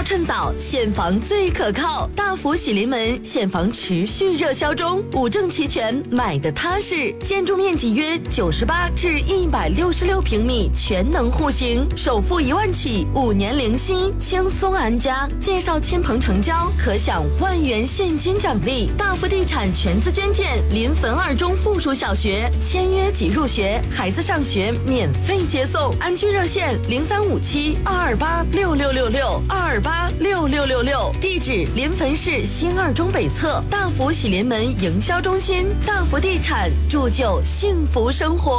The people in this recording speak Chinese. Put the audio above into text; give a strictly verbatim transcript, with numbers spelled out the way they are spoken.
趁早，现房最可靠。大福喜临门，现房持续热销中，五证齐全，买的踏实。建筑面积约九十八至一百六十六平米，全能户型，首付一万起，五年零息，轻松安家。介绍亲朋成交，可享万元现金奖励。大福地产全资捐建，临汾二中附属小学，签约即入学，孩子上学免费接送。安居热线零三五七二二八六六六六二二八六六六六，地址临汾市新二中北侧大福喜临门营销中心。大福地产，铸就幸福生活。